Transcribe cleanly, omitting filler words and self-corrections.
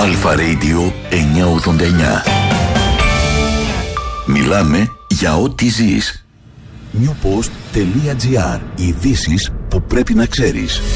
Αλφα Radio 989. Μιλάμε για ό,τι ζεις. Newpost.gr. Ειδήσεις που πρέπει να ξέρεις.